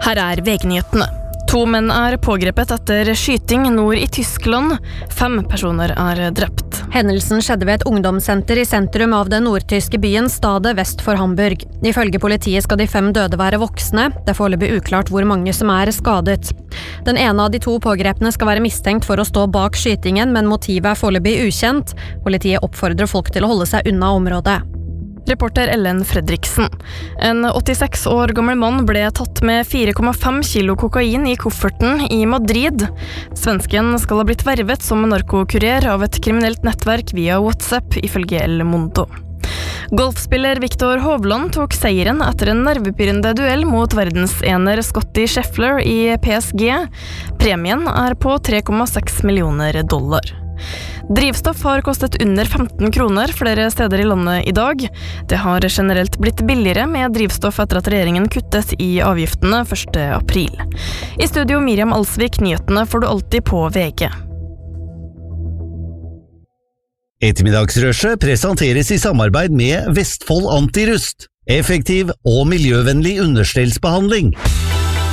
Her VG-nyhetene. 2 menn pågrepet etter skyting nord I Tyskland. 5 personer drept. Hendelsen skjedde ved et ungdomssenter I sentrum av den nordtyske byen Stade vest for Hamburg. Ifølge politiet skal de 5 døde være voksne. Det foreløpig uklart hvor mange som skadet. Den ene av de 2 pågrepne skal være mistenkt for å stå bak skytingen, men motivet foreløpig ukjent. Politiet oppfordrer folk til å holde seg unna området. Reporter Ellen Fredriksen. En 86 år gammel mann ble tatt med 4,5 kilo kokain I kofferten I Madrid. Svensken skal ha blitt vervet som narkokurer av et kriminelt nettverk via WhatsApp, ifølge El Mundo. Golfspiller Viktor Hovland tok seieren etter en nervepirrende duell mot verdensener Scottie Scheffler I PSG. Premien på $3,6 millioner. Drivstoff har kostet under 15 kroner flere steder I landet I dag. Det har generelt blitt billigere med drivstoff etter at regjeringen kuttet I avgiftene 1. april. I studio Miriam Alsvik, nyhetene får du alltid på VG. Ettermiddagsrushet presenteres I samarbeid med Vestfold Antirust. Effektiv og miljøvennlig understellsbehandling.